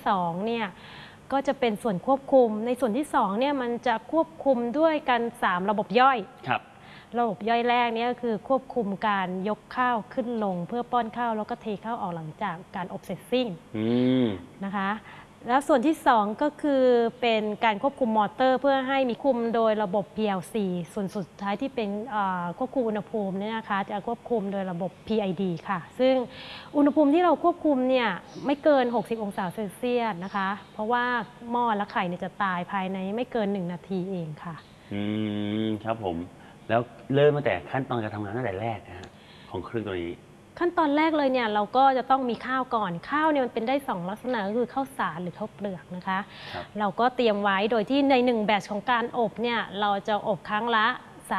2เนี่ยก็จะเป็นส่วนควบคุมในส่วนที่2เนี่ยมันจะควบคุมด้วยกัน3ระบบย่อยครับระบบย่อยแรกเนี่ยก็คือควบคุมการยกข้าวขึ้นลงเพื่อป้อนข้าวแล้วก็เทข้าวออกหลังจากการอบเสร็จสิ้นนะคะแล้วส่วนที่2ก็คือเป็นการควบคุมมอเตอร์เพื่อให้มีคุมโดยระบบ PLC ส่วนสุดท้ายที่เป็นควบคุมอุณหภูมิเนี่ยนะคะจะควบคุมโดยระบบ PID ค่ะซึ่งอุณหภูมิที่เราควบคุมเนี่ยไม่เกิน60องศาเซลเซียสนะคะเพราะว่าหม้อและไข่เนี่ยจะตายภายในไม่เกิน1นาทีเองค่ะครับผมแล้วเริ่มตั้งแต่ขั้นตอนการทำงานตั้งแต่แรกนะฮะของเครื่องตัวนี้ขั้นตอนแรกเลยเนี่ยเราก็จะต้องมีข้าวก่อนข้าวเนี่ยมันเป็นได้2ลักษณะก็คือข้าวสารหรือข้าวเปลือกนะคะเราก็เตรียมไว้โดยที่ใน1แบตช์ของการอบเนี่ยเราจะอบครั้งละ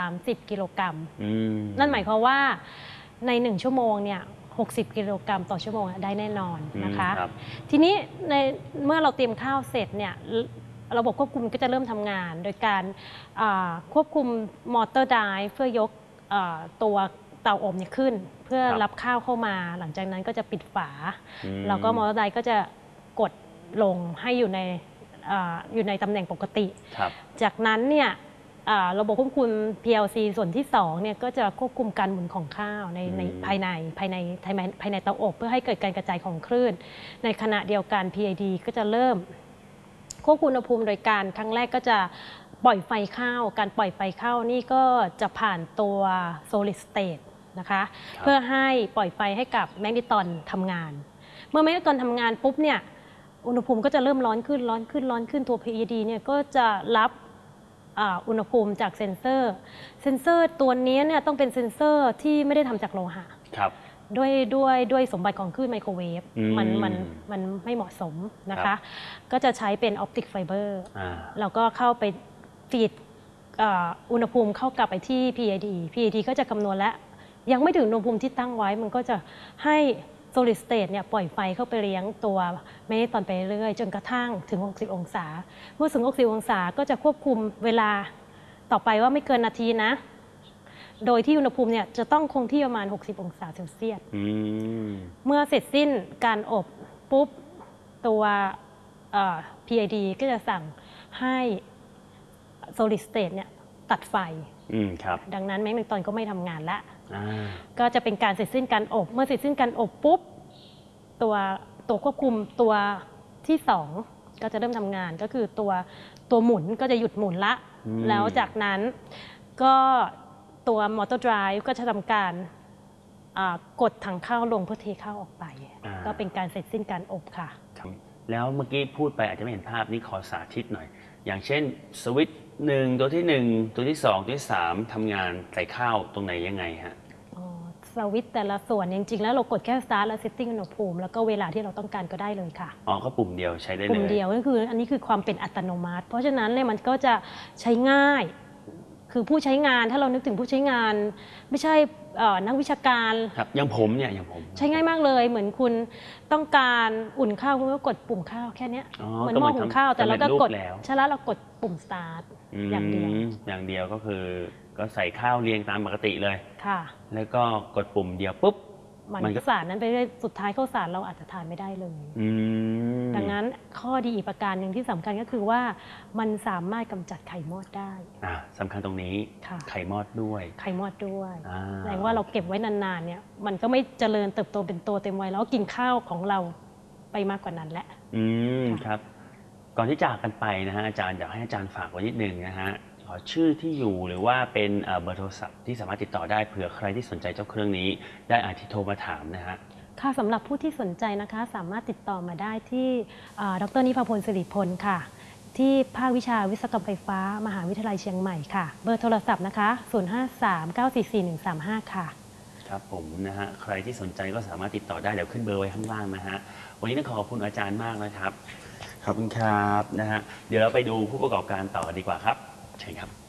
30กิโลกรัมนั่นหมายความว่าใน1ชั่วโมงเนี่ย60กิโลกรัมต่อชั่วโมงได้แน่นอนนะคะทีนี้ในเมื่อเราเตรียมข้าวเสร็จเนี่ยระบบควบคุมก็จะเริ่มทำงานโดยการควบคุมมอเตอร์ไดร์เพื่อยกตัวเตาอบเนี่ยขึ้นเพื่อรับข้าวเข้ามาหลังจากนั้นก็จะปิดฝาแล้วก็มอเตอร์ไดร์ก็จะกดลงให้อยู่ในตำแหน่งปกติจากนั้นเนี่ยระบบควบคุม PLC ส่วนที่2เนี่ยก็จะควบคุมการหมุนของข้าวในภายในเตาอบเพื่อให้เกิดการกระจายของคลื่นในขณะเดียวกัน PID ก็จะเริ่มควบคุมอุณหภูมิโดยการครั้งแรกก็จะปล่อยไฟเข้าการปล่อยไฟเข้านี่ก็จะผ่านตัว solid state นะคะเพื่อให้ปล่อยไฟให้กับแมกนิตรอนทำงานเมื่อแมกนิตรอนทำงานปุ๊บเนี่ยอุณหภูมิก็จะเริ่มร้อนขึ้นตัว PID เนี่ยก็จะรับอุณหภูมิจากเซ็นเซอร์ตัวนี้เนี่ยต้องเป็นเซ็นเซอร์ที่ไม่ได้ทำจากโลหะด้วยสมบัติของคลื่นไมโครเวฟมันไม่เหมาะสมนะคะก็จะใช้เป็นออปติกไฟเบอร์แล้วก็เข้าไปฟีดอุณหภูมิเข้ากลับไปที่ PID ก็จะคำนวณและยังไม่ถึงอุณหภูมิที่ตั้งไว้มันก็จะให้ solid state เนี่ยปล่อยไฟเข้าไปเลี้ยงตัวแมกนิตรอนไปเรื่อยจนกระทั่งถึง60องศาเมื่อถึง60องศาก็จะควบคุมเวลาต่อไปว่าไม่เกินนาทีนะโดยที่อุณหภูมิเนี่ยจะต้องคงที่ประมาณ60องศาเซลเซียสเมื่อเสร็จสิ้นการอบปุ๊บตัว PID ก็จะสั่งให้ solid state เนี่ยตัดไฟดังนั้นแมกนิตรอนก็ไม่ทำงานละก็จะเป็นการเสร็จสิ้นการอบเมื่อเสร็จสิ้นการอบปุ๊บตัวควบคุมตัวที่2ก็จะเริ่มทำงานก็คือตัวหมุนก็จะหยุดหมุนละแล้วจากนั้นก็ตัวมอเตอร์ไดรฟ์ก็จะทำการกดถังข้าวลงเพื่อเทข้าวออกไปก็เป็นการเสร็จสิ้นการอบค่ะแล้วเมื่อกี้พูดไปอาจจะไม่เห็นภาพนี่ขอสาธิตหน่อยอย่างเช่นสวิตช์ตัวที่1ตัวที่2ตัวที่3ทำงานใส่ข้าวตรงไหนยังไงฮะสวิตช์แต่ละส่วนจริงๆแล้วเรากดแค่ start และ setting อุณหภูมิแล้วก็เวลาที่เราต้องการก็ได้เลยค่ะก็ปุ่มเดียวใช้ได้เลยปุ่มเดียวก็คืออันนี้คือความเป็นอัตโนมัติเพราะฉะนั้นเนี่ยมันก็จะใช้ง่ายคือผู้ใช้งานถ้าเรานึกถึงผู้ใช้งานไม่ใช่นักวิชาการอย่างผมใช้ง่ายมากเลยเหมือนคุณต้องการอุ่นข้าวคุณก็กดปุ่มข้าวแค่นี้เหมือนหม้อหุงข้าวแต่เราก็กดใช่แล้วเรากดปุ่ม start อย่างเดียวก็คือก็ใส่ข้าวเรียงตามปกติเลยค่ะแล้วก็กดปุ่มเดียวปุ๊บมันก็สารนั้นไปได้สุดท้ายข้าวสารเราอาจจะทานไม่ได้เลยดังนั้นข้อดีอีกประการหนึ่งที่สำคัญก็คือว่ามันสามารถกำจัดไข่มอดได้สำคัญตรงนี้ไข่มอดด้วยแสดงว่าเราเก็บไว้นานๆเนี่ยมันก็ไม่เจริญเติบโตเป็นตัวเต็มวัยแล้วกินข้าวของเราไปมากกว่านั้นแหละครับก่อนที่จากกันไปนะฮะอาจารย์อยากให้อาจารย์ฝากไว้นิดนึงนะฮะขอชื่อที่อยู่หรือว่าเป็นเบอร์โทรศัพท์ที่สามารถติดต่อได้เผื่อใครที่สนใจเจ้าเครื่องนี้ได้อาจจะโทรมาถามนะฮะค่ะสำหรับผู้ที่สนใจนะคะสามารถติดต่อมาได้ที่ดร.นิพาพลสิริพลค่ะที่ภาควิชาวิศวกรรมไฟฟ้ามหาวิทยาลัยเชียงใหม่ค่ะเบอร์โทรศัพท์นะคะ0539444135ค่ะครับผมนะฮะใครที่สนใจก็สามารถติดต่อได้เดี๋ยวขึ้นเบอร์ไว้ข้างล่างนะฮะวันนี้ต้องขอบคุณอาจารย์มากนะครับขอบคุณครับนะฮะเดี๋ยวเราไปดูผู้ประกอบการต่อดีกว่าครับใช่ครับ